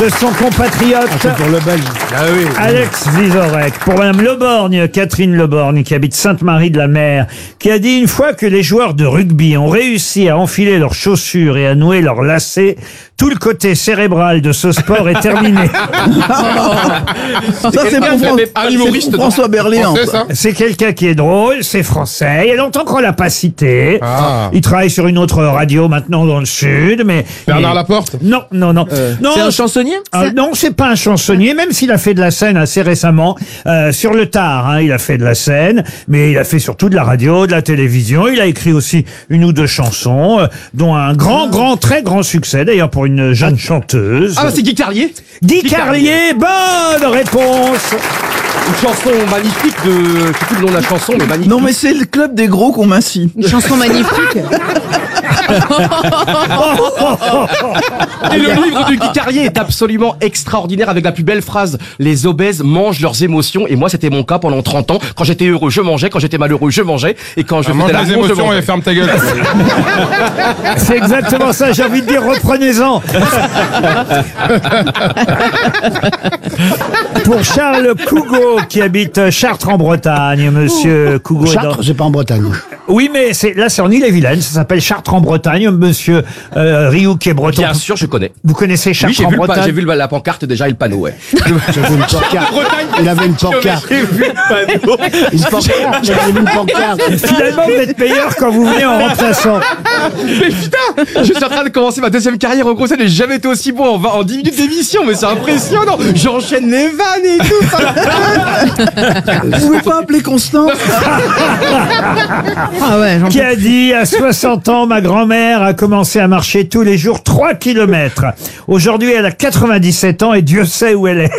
de son compatriote Pour le Belge. Ah oui. Alex Vizorek. Pour Madame Leborgne, Catherine Leborgne, qui habite Sainte-Marie-de-la-Mer, qui a dit une fois que les joueurs de rugby ont réussi à enfiler leurs chaussures et à nouer leurs lacets, tout le côté cérébral de ce sport est terminé. Ça, c'est un humoriste pour François Berléand. Français, ça. C'est quelqu'un qui est drôle, c'est français. Il y a longtemps qu'on l'a pas cité. Ah. Il travaille sur une autre radio maintenant dans le sud, mais... Bernard Laporte. Non. Non, C'est un chansonnier non, c'est pas un chansonnier, même s'il a fait de la scène assez récemment, sur le tard, hein, il a fait de la scène, mais il a fait surtout de la radio, de la télévision, il a écrit aussi une ou deux chansons, dont un très grand succès, d'ailleurs pour une jeune chanteuse. Ah, c'est Guy Carlier. Guy Carlier, bonne réponse. Une chanson magnifique de... Je sais plus le nom de la chanson, mais magnifique. Non, mais c'est le club des gros qu'on m'incie. Une chanson magnifique. Et le livre de Guy Carlier est absolument extraordinaire avec la plus belle phrase. Les obèses mangent leurs émotions. Et moi, c'était mon cas pendant 30 ans. Quand j'étais heureux, je mangeais. Quand j'étais malheureux, je mangeais. Et quand je Mange faisais les l'amour, je émotions mangeais. et ferme ta gueule. C'est exactement ça, j'ai envie de dire, reprenez-en. Pour Charles Cougo, qui habite Chartres en Bretagne, monsieur Cougo. Chartres, c'est pas en Bretagne. Oui, mais là, c'est en Île-et-Vilaine, ça s'appelle Chartres en Bretagne, monsieur Rioux qui est breton. Bien sûr, je connais. Vous connaissez Oui, Chartres j'ai en vu, Bretagne? j'ai vu la pancarte déjà et le panneau, ouais. J'avais une pancarte. Il avait une pancarte. J'ai vu le panneau. Une pancarte. J'avais une pancarte. Finalement, vous êtes meilleur quand vous venez en remplaçant. Mais putain, je suis en train de commencer ma deuxième carrière au conseil et j'ai jamais été aussi bon en 10 minutes d'émission, mais c'est impressionnant. J'enchaîne les vannes et tout. Vous pouvez pas appeler Constant? Ah ouais, Qui a dit, à 60 ans, ma grand-mère a commencé à marcher tous les jours 3 kilomètres. Aujourd'hui, elle a 97 ans et Dieu sait où elle est.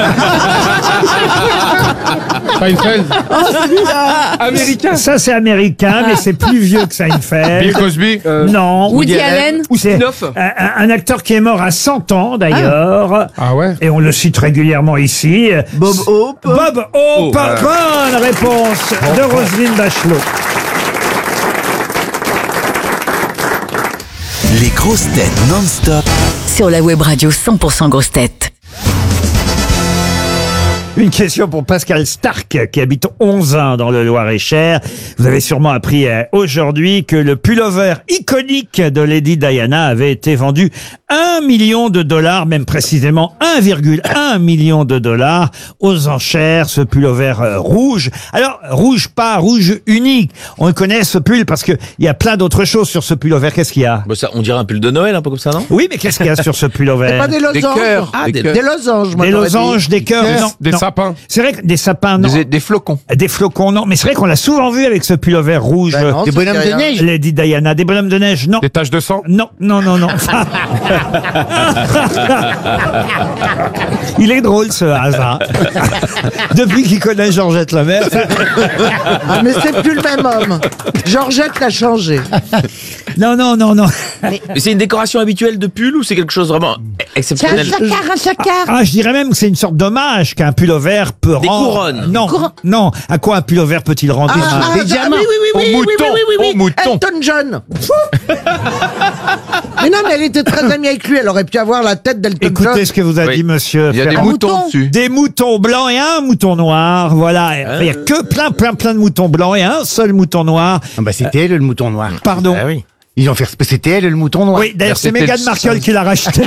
Seinfeld. Américain. Ça, c'est américain, mais c'est plus vieux que Bill Seinfeld. Cosby. Non. Woody Allen. C'est Neuf. un acteur qui est mort à 100 ans, d'ailleurs. Ah ouais. Et on le cite régulièrement ici. Bob Hope. Bob Hope. Bonne réponse de Roselyne Bachelot. Les grosses têtes non-stop. Sur la web radio 100% grosses têtes. Une question pour Pascal Stark, qui habite 11 dans le Loir-et-Cher. Vous avez sûrement appris aujourd'hui que le pullover iconique de Lady Diana avait été vendu $1 million, même précisément 1,1 million de dollars aux enchères, ce pullover rouge. Alors, rouge, pas rouge unique. On connaît ce pull parce que il y a plein d'autres choses sur ce pullover. Qu'est-ce qu'il y a? Bah ça, on dirait un pull de Noël, un peu comme ça, non? Oui, mais qu'est-ce qu'il y a sur ce pullover? Pas des losanges. cœurs. Ah, Des des cœurs. losanges, moi. Des j'aurais dit. losanges, des cœurs, non. Des non. sapins. C'est vrai que des sapins, non. Des flocons. Des flocons, non. Mais c'est vrai qu'on l'a souvent vu avec ce pullover rouge. Ben non, Des ça bonhommes fait de rien. neige. Lady Diana. Des bonhommes de neige, non. Des taches de sang. Non. Il est drôle, ce hasard. Depuis qu'il connaît Georgette Lemaire. Ah, mais c'est plus le même homme. Georgette l'a changé. Non. Mais c'est une décoration habituelle de pull ou c'est quelque chose vraiment exceptionnel? un chacard. Ah, je dirais même que c'est une sorte d'hommage qu'un pullover peut Des rendre. couronnes. Non. À quoi un pullover peut-il rendre hommage? Des diamants. Oui, Au mouton. Elton John. Mais non, mais elle était très amie avec lui. Elle aurait pu avoir la tête d'Elton John. Écoutez ce que vous a Oui. dit monsieur Il y a des Ferrand. moutons dessus. Des moutons blancs et un mouton noir, voilà. Il y a que plein de moutons blancs et un seul mouton noir. Ah bah c'était elle le mouton noir. Pardon. Ah oui. Ils ont fait c'était elle le mouton noir. Oui, d'ailleurs, c'est C'était Meghan le Markle qui l'a racheté.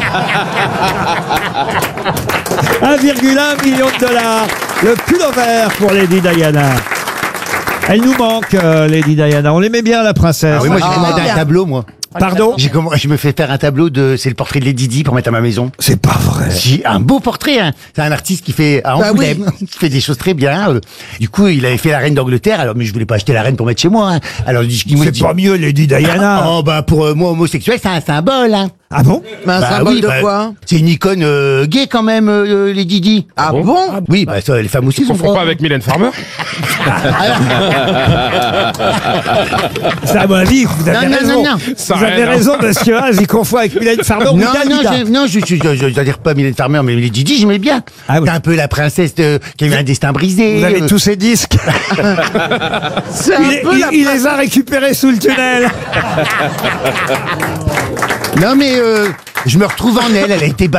1,1 million de dollars. Le pullover pour Lady Diana. Elle nous manque, Lady Diana. On l'aimait bien, la princesse. Ah oui, moi j'ai commandé un tableau moi. Pardon? Je me fais faire un tableau c'est le portrait de Lady Di pour mettre à ma maison. C'est pas vrai. Si, un beau portrait, hein. C'est un artiste qui fait à Angoulême, qui fait des choses très bien. Du coup, il avait fait la reine d'Angleterre. Alors, mais je voulais pas acheter la reine pour mettre chez moi. Hein. Alors, il me C'est dit, pas mieux, Lady Diana. oh bah pour moi homosexuel, c'est un symbole. Hein. Ah bon? Mais un Bah symbole oui, de bah, quoi? C'est une icône gay quand même, Lady Di. Ah bon? Oui, bah ça, les femmes aussi Ils sont confondent pas avec Mylène Farmer. C'est à mon avis, vous avez Non, raison. non. Ça Vous avez rien, hein. raison, monsieur Haas, il confond avec Mylène Farmer ou Dalida. Non, je veux dire pas Mylène Farmer, mais Lady Di, j'aimais bien. Ah oui. C'est un peu la princesse qui a eu un destin brisé. Vous avez tous ces disques. C'est un peu la Il les a récupérés sous le tunnel. Non, mais je me retrouve en elle. Elle a été